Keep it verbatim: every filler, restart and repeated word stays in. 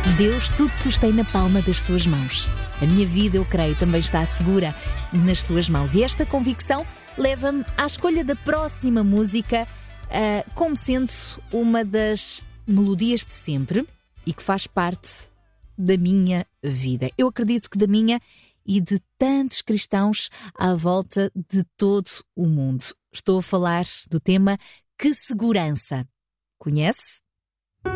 Deus tudo sustém na palma das suas mãos. A minha vida, eu creio, também está segura nas suas mãos. E esta convicção leva-me à escolha da próxima música uh, como sendo uma das melodias de sempre e que faz parte da minha vida. Eu acredito que da minha e de tantos cristãos à volta de todo o mundo. Estou a falar do tema Que Segurança. Conhece?